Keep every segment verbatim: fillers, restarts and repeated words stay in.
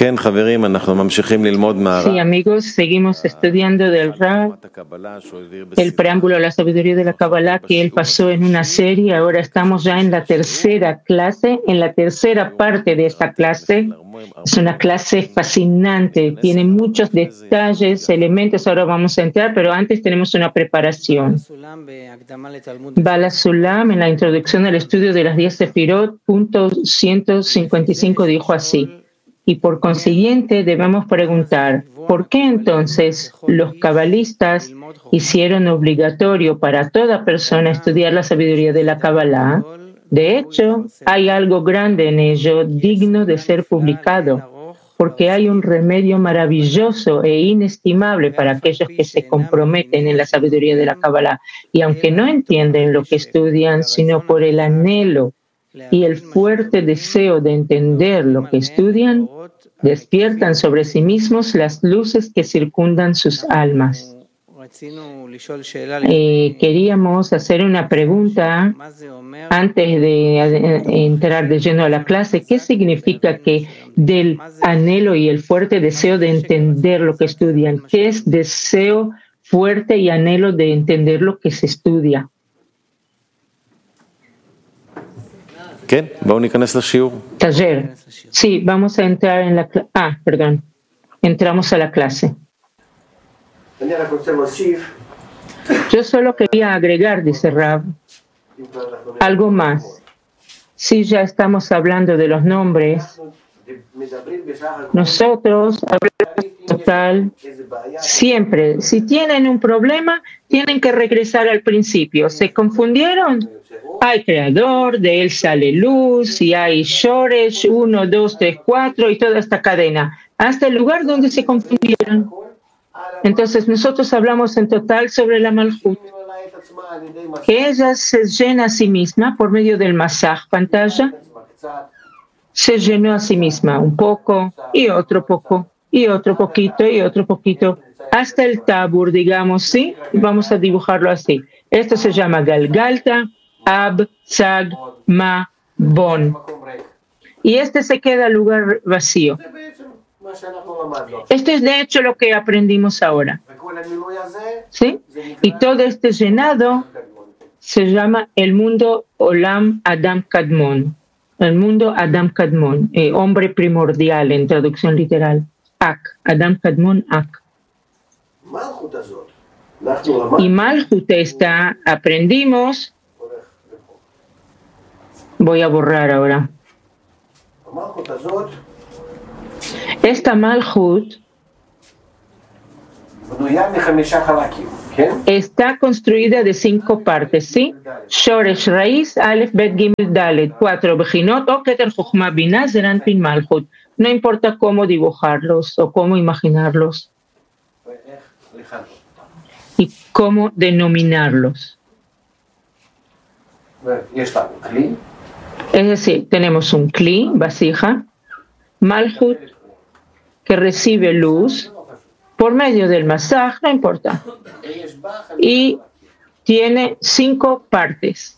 Sí, amigos, seguimos estudiando del Rav, el preámbulo a la sabiduría de la Kabbalah que él pasó en una serie. Ahora estamos ya en la tercera clase, en la tercera parte de esta clase. Es una clase fascinante, tiene muchos detalles, elementos. Ahora vamos a entrar, pero antes tenemos una preparación. Bala Sulam, en la introducción al estudio de las diez Sefirot, punto ciento cincuenta y cinco, dijo así: y por consiguiente debemos preguntar, ¿por qué entonces los cabalistas hicieron obligatorio para toda persona estudiar la sabiduría de la Kabbalah? De hecho, hay algo grande en ello, digno de ser publicado, porque hay un remedio maravilloso e inestimable para aquellos que se comprometen en la sabiduría de la Kabbalah. Y aunque no entienden lo que estudian, sino por el anhelo y el fuerte deseo de entender lo que estudian, despiertan sobre sí mismos las luces que circundan sus almas. Eh, queríamos hacer una pregunta antes de entrar de lleno a la clase. ¿Qué significa que del anhelo y el fuerte deseo de entender lo que estudian? ¿Qué es deseo fuerte y anhelo de entender lo que se estudia? ¿Qué? Taller. Sí, vamos a entrar en la clase. Ah, perdón. Entramos a la clase. Yo solo quería agregar, dice Rav, algo más. Si ya estamos hablando de los nombres, nosotros hablamos total siempre. Si tienen un problema, tienen que regresar al principio. ¿Se confundieron? Hay creador, de él sale luz, y hay Shoresh, uno, dos, tres, cuatro, y toda esta cadena, hasta el lugar donde se confundieron. Entonces nosotros hablamos en total sobre la Malhut, que ella se llena a sí misma por medio del masaj, pantalla, se llenó a sí misma un poco, y otro poco, y otro poquito, y otro poquito, hasta el tabur, digamos, ¿sí? Vamos a dibujarlo así. Esto se llama Galgalta, Ab, Tzag, Ma, Bon. Y este se queda lugar vacío. Esto es de hecho lo que aprendimos ahora. ¿Sí? Y todo este llenado se llama el mundo Olam Adam Kadmon. El mundo Adam Kadmon, eh, hombre primordial en traducción literal. Ak, Adam Kadmon, Ak. Y Malhut esta, aprendimos. Voy a borrar ahora. Esta Malhut está construida de cinco partes, ¿sí? Shoresh, raíz, Aleph, Bet, Gimel, Dalet, cuatro Bejinot, o Keter, Chochma, Binah, Zeranpin, Malhut. No importa cómo dibujarlos o cómo imaginarlos y cómo denominarlos. Es decir, tenemos un Kli, vasija, Malhut, que recibe luz por medio del masaj, no importa, y tiene cinco partes.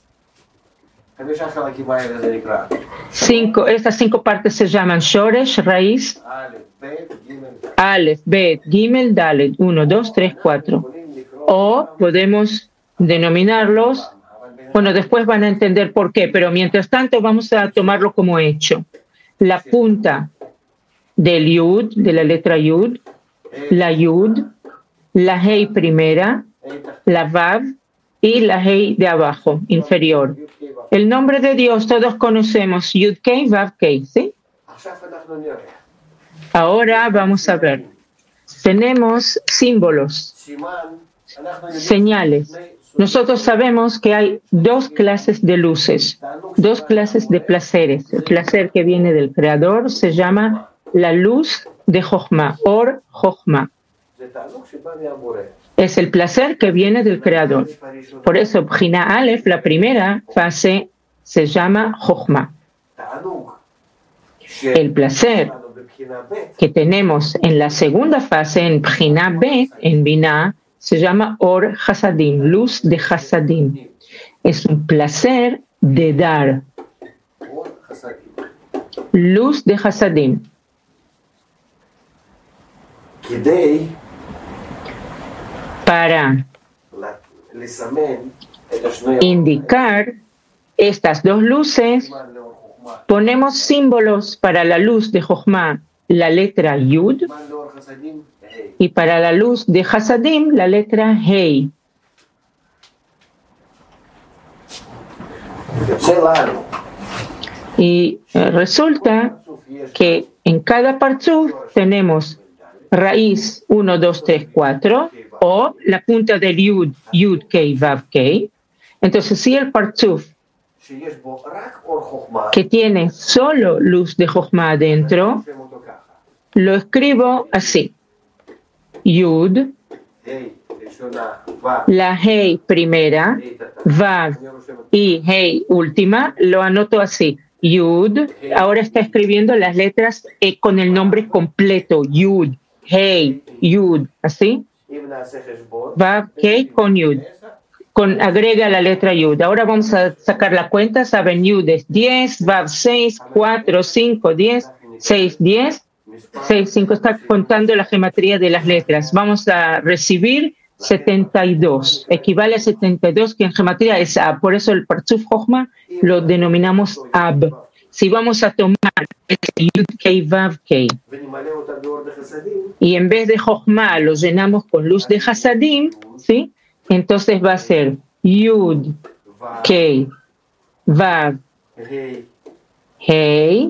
Cinco, estas cinco partes se llaman Shoresh, raíz, Aleph, Bet, Gimel, Dalet, uno, dos, tres, cuatro. O podemos denominarlos, bueno, después van a entender por qué, pero mientras tanto vamos a tomarlo como hecho. La punta del Yud, de la letra Yud, la Yud, la Hei primera, la Vav y la Hei de abajo, inferior. El nombre de Dios todos conocemos, Yud Kei, Vav Kei, ¿sí? Ahora vamos a ver. Tenemos símbolos, señales. Nosotros sabemos que hay dos clases de luces, dos clases de placeres. El placer que viene del Creador se llama la luz de Jochma, Or Jochma. Es el placer que viene del Creador. Por eso, Bjina Aleph, la primera fase, se llama Jochma. El placer que tenemos en la segunda fase, en Bjina Bet, en Binah, se llama Or Hasadim, luz de Hasadim. Es un placer de dar. Luz de Hasadim. para indicar estas dos luces, ponemos símbolos para la luz de Jochma, la letra Yud, y para la luz de Hasadim, la letra Hei. Y resulta que en cada partzuf tenemos raíz uno, dos, tres, cuatro, o la punta del Yud, Yud, Kei, Vav, Kei. Entonces, si el partzuf que tiene solo luz de Jochma adentro, lo escribo así. Yud, la Hei primera, Vav y Hei última, lo anoto así. Yud, ahora está escribiendo las letras eh, con el nombre completo. Yud, Hei, Yud, así. Vav, Hei con Yud. Con, agrega la letra Yud. Ahora vamos a sacar la cuenta. Saben, Yud es diez, Vav seis, cuatro, cinco, diez, seis, diez, seis, cinco. Está contando la gematría de las letras. Vamos a recibir setenta y dos. Equivale a setenta y dos, que en gematría es Ab. Por eso el Partzuf Jochma lo denominamos Ab. Si vamos a tomar Yud Kei Vav Kei y en vez de Jochma lo llenamos con luz de Hasadim, ¿sí? Entonces va a ser Yud, Kei, Vav, Hei.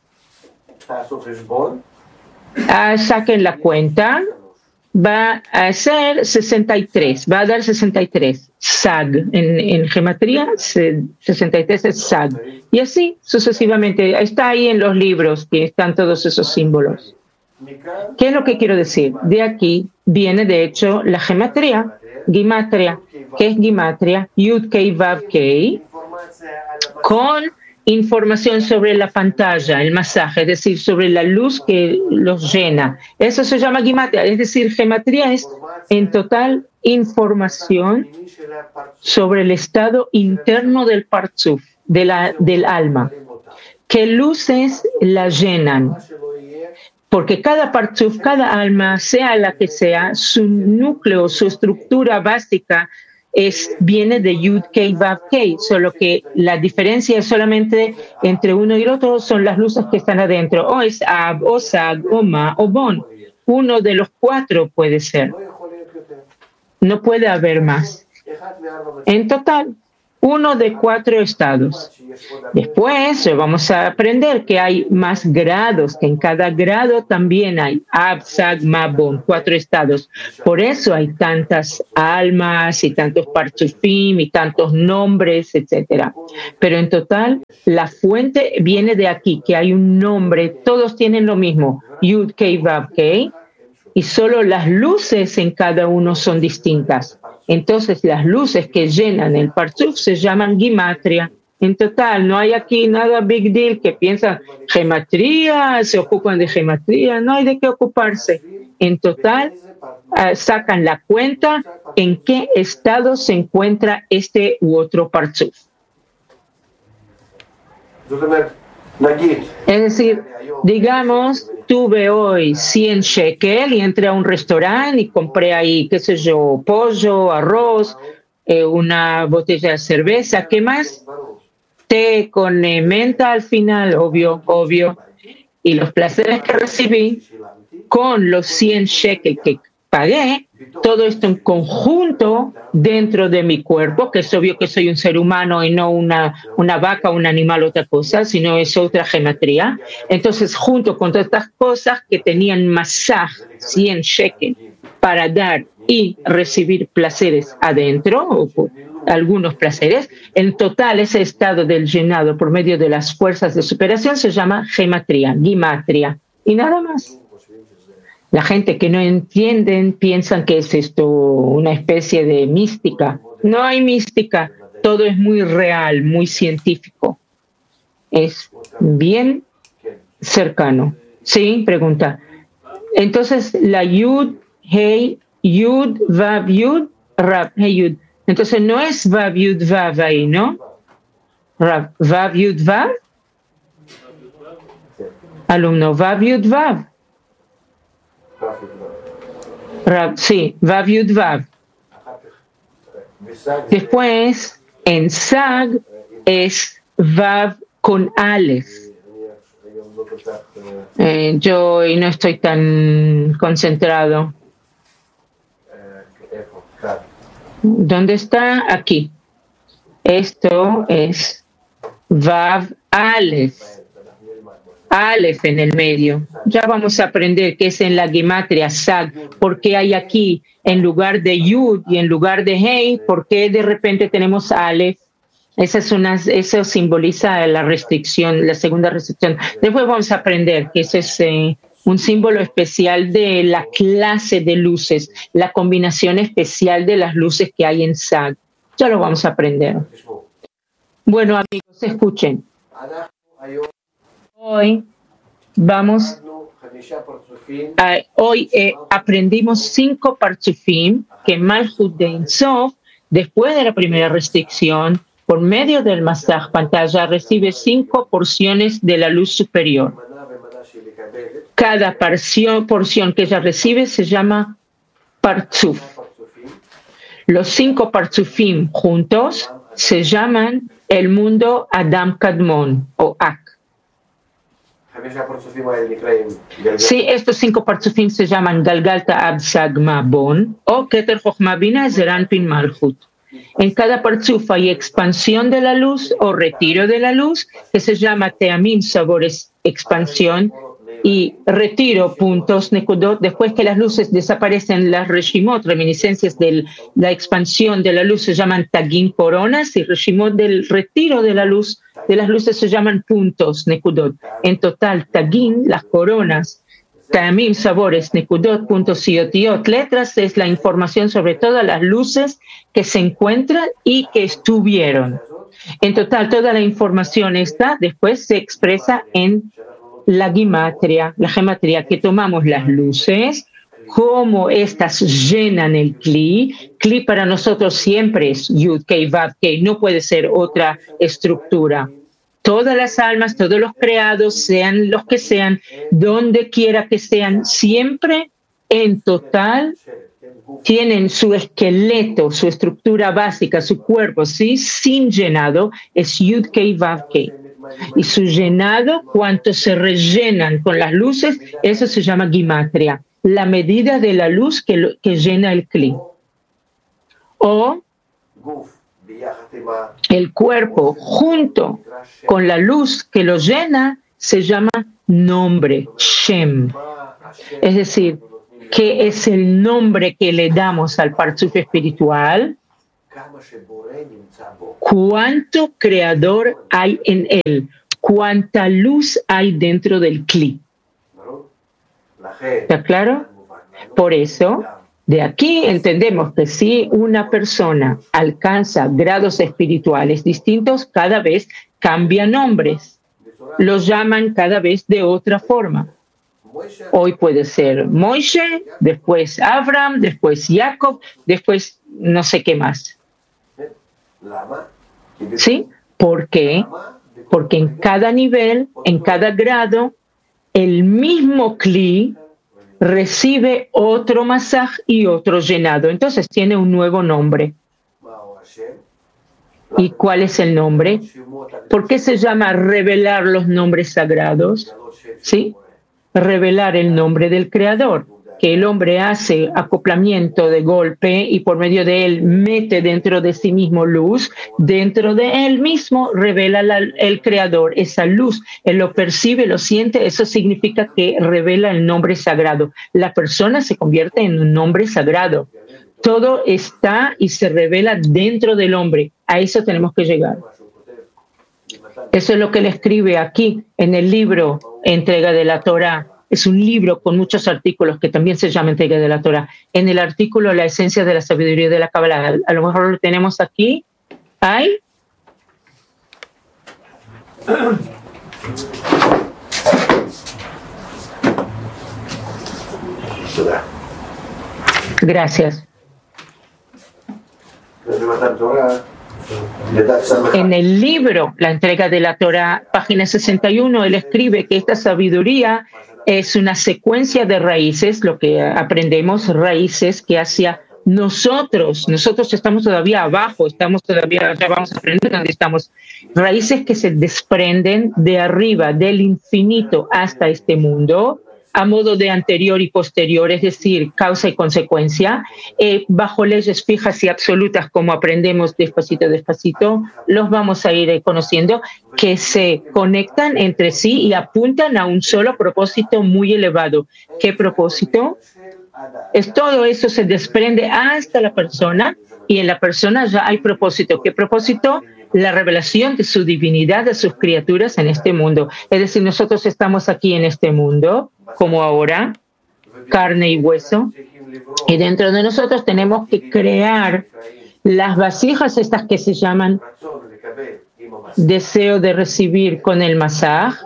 Ah, saquen la cuenta. Va a ser sesenta y tres. Va a dar sesenta y tres. Sag. En, en gematría, sesenta y tres es Sag. Y así sucesivamente. Está ahí en los libros que están todos esos símbolos. ¿Qué es lo que quiero decir? De aquí viene, de hecho, la gematría. Gimatria. ¿Qué es gimatria? Yud Kei Vav Kei. Con información sobre la pantalla, el masaje, es decir, sobre la luz que los llena. Eso se llama gimatria. Es decir, gematría es en total información sobre el estado interno del partzuf, de la, del alma. ¿Qué luces la llenan? Porque cada partzuf, cada alma, sea la que sea, su núcleo, su estructura básica es, viene de Yud Kei Vav Kei, solo que la diferencia es solamente entre uno y el otro son las luces que están adentro. O es Ab, o Sag, o Ma, o Bon. Uno de los cuatro puede ser. No puede haber más. En total, uno de cuatro estados. Después vamos a aprender que hay más grados, que en cada grado también hay Ab, Sag, Ma, Bon, cuatro estados. Por eso hay tantas almas y tantos partzufim y tantos nombres, etcétera. Pero en total, la fuente viene de aquí, que hay un nombre, todos tienen lo mismo, Yud Kei Vav Kei, y solo las luces en cada uno son distintas. Entonces, las luces que llenan el partzuf se llaman gimatria. En total, no hay aquí nada big deal que piensan gematría, se ocupan de gematría, no hay de qué ocuparse. En total, uh, sacan la cuenta en qué estado se encuentra este u otro partzuf. Es decir, digamos, tuve hoy cien shekel y entré a un restaurante y compré ahí, qué sé yo, pollo, arroz, eh, una botella de cerveza, ¿qué más? Té con eh, menta al final, obvio, obvio. Y los placeres que recibí con los cien shekel que pagué, todo esto en conjunto dentro de mi cuerpo, que es obvio que soy un ser humano y no una, una vaca, un animal, otra cosa, sino es otra gematría. Entonces, junto con todas estas cosas que tenían masaj, cien shekel, para dar y recibir placeres adentro, o algunos placeres, en total ese estado del llenado por medio de las fuerzas de superación se llama gematría, gimatria, y nada más. La gente que no entienden piensan que es esto una especie de mística. No hay mística, todo es muy real, muy científico. Es bien cercano. Sí, pregunta. Entonces, la Yud, Hei, Yud, Vav, Yud, Rav, Hei, Yud. Entonces, no es Vav, Yud, Vav ahí, ¿no? Rav, Vav, Yud, Vav. Alumno, Vav, Yud, Vav. Rab, sí, Vav Yud Vav. Después, en Sag es Vav con Aleph. Eh, yo hoy no estoy tan concentrado. ¿Dónde está? Aquí. Esto es Vav Aleph. Aleph en el medio. Ya vamos a aprender qué es en la gematria Sag, por qué hay aquí en lugar de Yud y en lugar de Hei, por qué de repente tenemos Aleph. Esa es una, eso simboliza la restricción, la segunda restricción. Después vamos a aprender que ese es eh, un símbolo especial de la clase de luces, la combinación especial de las luces que hay en Sag. Ya lo vamos a aprender. Bueno, amigos, escuchen. Hoy vamos a, hoy eh, aprendimos cinco partzufim que Malchut de Ein Sof, después de la primera restricción, por medio del masaj pantalla, recibe cinco porciones de la luz superior. Cada porción, porción que ella recibe se llama partzuf. Los cinco partzufim juntos se llaman el mundo Adam Kadmon o Ak. Sí, estos cinco partzufim se llaman Galgalta Ab Sagma Bon o Keter Chochma Bina Zeranpin Malchut. En cada partzuf hay expansión de la luz o retiro de la luz, que se llama Teamim, sabores, expansión, y retiro, puntos, nekudot. Después que las luces desaparecen, las reshimot, reminiscencias de la expansión de la luz, se llaman tagim, coronas, y reshimot del retiro de la luz, de las luces, se llaman puntos, nekudot. En total, tagim, las coronas, Teamim, sabores, nekudot, puntos y otiot, letras, es la información sobre todas las luces que se encuentran y que estuvieron. En total, toda la información está, después se expresa en la gematria, la gematria, que tomamos las luces, cómo estas llenan el Kli. Kli para nosotros siempre es Yud, Kei, Vav, Kei, no puede ser otra estructura. Todas las almas, todos los creados, sean los que sean, donde quiera que sean, siempre en total tienen su esqueleto, su estructura básica, su cuerpo, ¿sí? Sin llenado, es Yud Kei Vav Kei. Y su llenado, cuanto se rellenan con las luces, eso se llama gematria, la medida de la luz que, lo, que llena el Kli. O el cuerpo junto con la luz que lo llena se llama nombre, Shem. Es decir, ¿qué es el nombre que le damos al partzuf espiritual? ¿Cuánto creador hay en él? ¿Cuánta luz hay dentro del Kli? ¿Está claro? Por eso, de aquí entendemos que si una persona alcanza grados espirituales distintos, cada vez cambia nombres. Los llaman cada vez de otra forma. Hoy puede ser Moishe, después Abraham, después Jacob, después no sé qué más. ¿Sí? ¿Por qué? Porque en cada nivel, en cada grado, el mismo Kli recibe otro masaj y otro llenado. Entonces tiene un nuevo nombre. ¿Y cuál es el nombre? ¿Por qué se llama revelar los nombres sagrados? ¿Sí? Revelar el nombre del Creador, que el hombre hace acoplamiento de golpe y por medio de él mete dentro de sí mismo luz, dentro de él mismo revela la, el Creador, esa luz, él lo percibe, lo siente, eso significa que revela el nombre sagrado. La persona se convierte en un nombre sagrado. Todo está y se revela dentro del hombre. A eso tenemos que llegar. Eso es lo que él escribe aquí en el libro Entrega de la Torá. Es un libro con muchos artículos que también se llama Entrega de la Torá. En el artículo La esencia de la sabiduría de la Kabbalah, a lo mejor lo tenemos aquí. ¿Hay? Gracias. En el libro La entrega de la Torá, página sesenta y uno, él escribe que esta sabiduría es una secuencia de raíces, lo que aprendemos, raíces que hacia nosotros, nosotros estamos todavía abajo, estamos todavía, ya vamos a aprender dónde estamos, raíces que se desprenden de arriba, del infinito hasta este mundo, a modo de anterior y posterior, es decir, causa y consecuencia, eh, bajo leyes fijas y absolutas, como aprendemos despacito, despacito, los vamos a ir conociendo, que se conectan entre sí y apuntan a un solo propósito muy elevado. ¿Qué propósito? Es todo eso se desprende hasta la persona, y en la persona ya hay propósito. ¿Qué propósito? La revelación de su divinidad a sus criaturas en este mundo. Es decir, nosotros estamos aquí en este mundo, como ahora, carne y hueso, y dentro de nosotros tenemos que crear las vasijas estas que se llaman deseo de recibir con el masaj,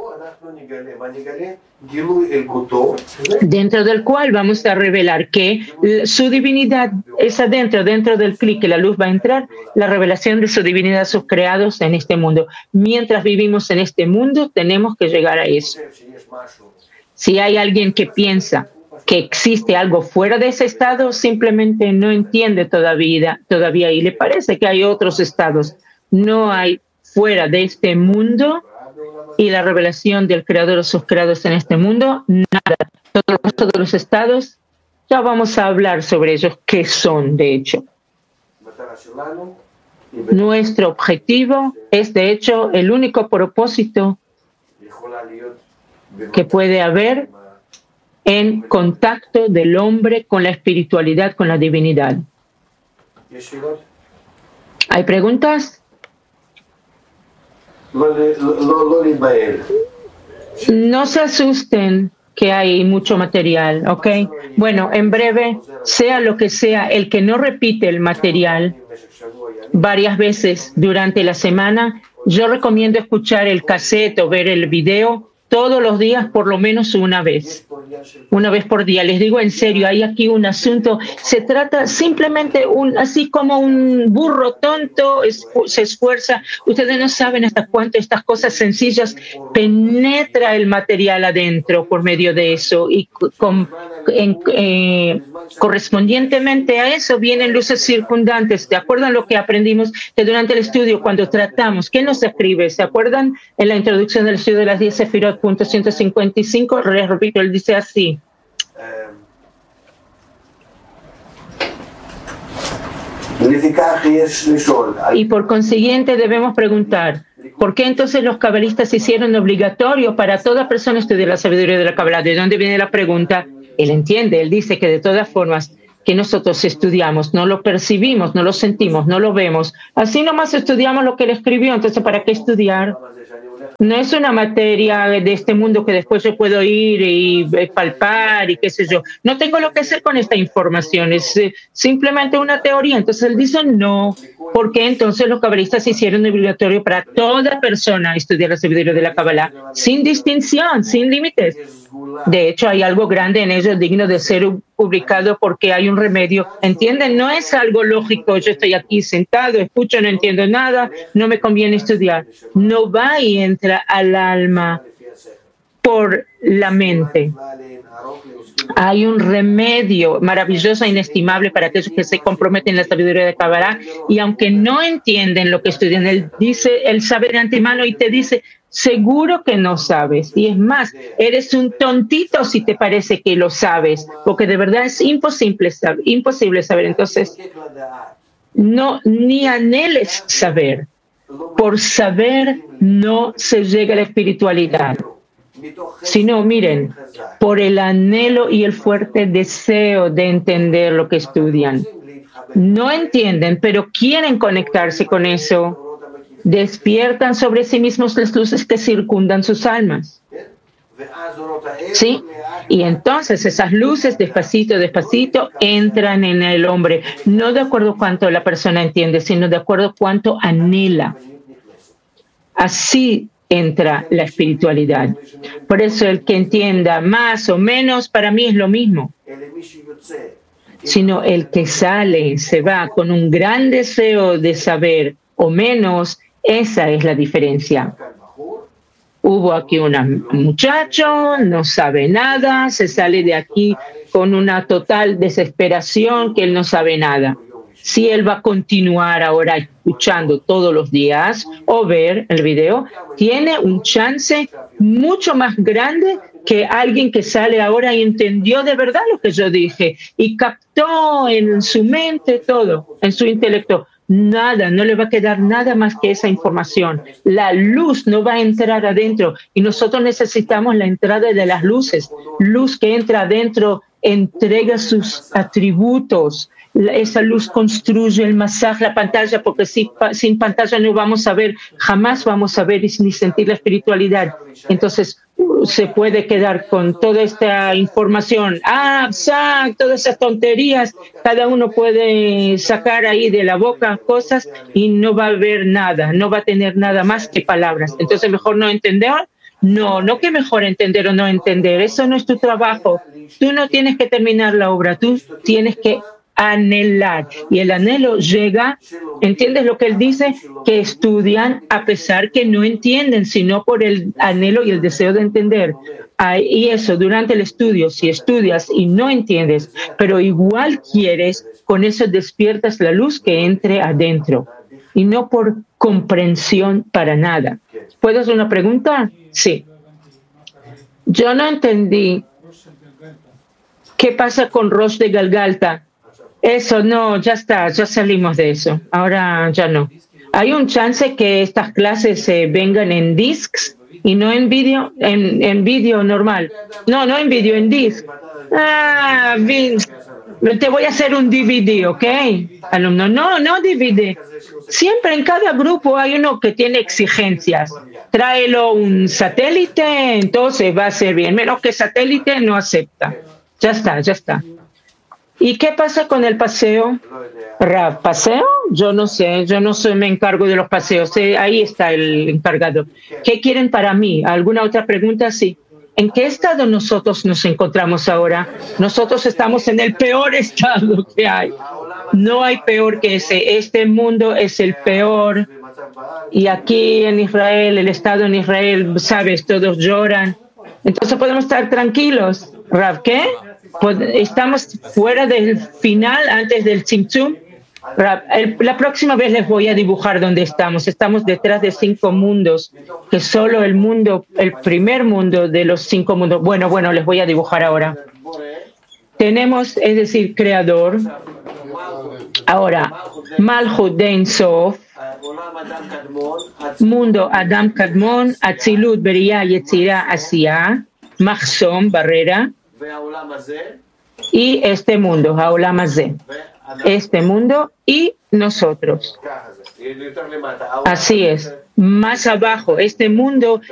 dentro del cual vamos a revelar que su divinidad es adentro, dentro del clic que la luz va a entrar, la revelación de su divinidad a sus creados en este mundo. Mientras vivimos en este mundo, tenemos que llegar a eso. Si hay alguien que piensa que existe algo fuera de ese estado, simplemente no entiende todavía, todavía y le parece que hay otros estados. No hay fuera de este mundo y la revelación del Creador o sus creados en este mundo, nada. Todos los restos de los estados, ya vamos a hablar sobre ellos, qué son, de hecho. Nuestro objetivo es, de hecho, el único propósito que puede haber en contacto del hombre con la espiritualidad, con la divinidad. ¿Hay preguntas? No se asusten que hay mucho material, ¿ok? Bueno, en breve, sea lo que sea, el que no repite el material varias veces durante la semana, yo recomiendo escuchar el cassette o ver el video todos los días, por lo menos una vez. Una vez por día. Les digo en serio, hay aquí un asunto. Se trata simplemente, un, así como un burro tonto es, se esfuerza. Ustedes no saben hasta cuánto estas cosas sencillas penetra el material adentro por medio de eso. Y con, en, eh, correspondientemente a eso vienen luces circundantes. ¿Se acuerdan lo que aprendimos que durante el estudio, cuando tratamos? ¿Qué nos escribe? ¿Se acuerdan en la introducción del estudio de las diez sefirot? Punto ciento cincuenta y cinco, les repito, él dice así. Y por consiguiente debemos preguntar, ¿por qué entonces los cabalistas hicieron obligatorio para toda persona estudiar la sabiduría de la Kabbalah? ¿De dónde viene la pregunta? Él entiende, él dice que de todas formas que nosotros estudiamos, no lo percibimos, no lo sentimos, no lo vemos. Así nomás estudiamos lo que él escribió, entonces ¿para qué estudiar? No es una materia de este mundo que después yo puedo ir y palpar y qué sé yo. No tengo lo que hacer con esta información, es eh, simplemente una teoría. Entonces él dice no, porque entonces los cabalistas hicieron obligatorio para toda persona estudiar la sabiduría de la Kabbalah, sin distinción, sin límites. De hecho, hay algo grande en ello digno de ser publicado porque hay un remedio. ¿Entienden? No es algo lógico. Yo estoy aquí sentado, escucho, no entiendo nada, no me conviene estudiar. No va y entra al alma por la mente. Hay un remedio maravilloso e inestimable para aquellos que se comprometen en la sabiduría de Kabbalah y aunque no entienden lo que estudian, él dice, él sabe de antemano y te dice, seguro que no sabes. Y es más, eres un tontito si te parece que lo sabes, porque de verdad es imposible saber. Imposible saber. Entonces, no ni anheles saber. Por saber no se llega a la espiritualidad. Sino, miren, por el anhelo y el fuerte deseo de entender lo que estudian. No entienden, pero quieren conectarse con eso. Despiertan sobre sí mismos las luces que circundan sus almas. ¿Sí? Y entonces esas luces, despacito, despacito, entran en el hombre. No de acuerdo a cuánto la persona entiende, sino de acuerdo a cuánto anhela. Así entra la espiritualidad. Por eso el que entienda más o menos, para mí es lo mismo. Sino el que sale, se va con un gran deseo de saber o menos. Esa es la diferencia. Hubo aquí un muchacho, no sabe nada, se sale de aquí con una total desesperación que él no sabe nada. Si él va a continuar ahora escuchando todos los días o ver el video, tiene un chance mucho más grande que alguien que sale ahora y entendió de verdad lo que yo dije y captó en su mente todo, en su intelecto. Nada, no le va a quedar nada más que esa información. La luz no va a entrar adentro y nosotros necesitamos la entrada de las luces. Luz que entra adentro entrega sus atributos. Esa luz construye el masaje, la pantalla, porque si, sin pantalla no vamos a ver, jamás vamos a ver ni sentir la espiritualidad. Entonces, se puede quedar con toda esta información, ah, sac, todas esas tonterías, cada uno puede sacar ahí de la boca cosas y no va a ver nada, no va a tener nada más que palabras. Entonces, mejor no entender. No, no que mejor entender o no entender, eso no es tu trabajo. Tú no tienes que terminar la obra, tú tienes que anhelar. Y el anhelo llega, ¿entiendes lo que él dice? Que estudian a pesar que no entienden, sino por el anhelo y el deseo de entender. Y eso, durante el estudio, si estudias y no entiendes, pero igual quieres, con eso despiertas la luz que entre adentro. Y no por comprensión para nada. ¿Puedo hacer una pregunta? Sí. Yo no entendí. ¿Qué pasa con Rosh de Galgalta? Eso no, ya está, ya salimos de eso. Ahora ya no. ¿Hay un chance que estas clases se eh, vengan en discs y no en vídeo, en, en vídeo normal? No, no en vídeo, en disc. Ah, Vince, te voy a hacer un D V D, ¿ok? Alumno, no, no D V D. Siempre en cada grupo hay uno que tiene exigencias. Tráelo un satélite, entonces va a ser bien. Menos que satélite no acepta. Ya está, ya está. ¿Y qué pasa con el paseo? Rav, ¿paseo? Yo no sé, yo no soy, me encargo de los paseos. Eh, ahí está el encargado. ¿Qué quieren para mí? ¿Alguna otra pregunta? Sí. ¿En qué estado nosotros nos encontramos ahora? Nosotros estamos en el peor estado que hay. No hay peor que ese. Este mundo es el peor. Y aquí en Israel, el estado en Israel, sabes, todos lloran. Entonces podemos estar tranquilos. Rav, ¿qué? Estamos fuera del final, antes del Tzimtzum. La próxima vez les voy a dibujar dónde estamos. Estamos detrás de cinco mundos, que solo el mundo, el primer mundo de los cinco mundos. Bueno, bueno, les voy a dibujar ahora. Tenemos, es decir, creador. Ahora, Malchut de Ein Sof, mundo Adam Kadmon, Atzilut, Beriah, Yetzirah, Asiyah, Mahsom, barrera. Y este mundo, Haolam Hazeh, este mundo y nosotros. Así es, más abajo, este mundo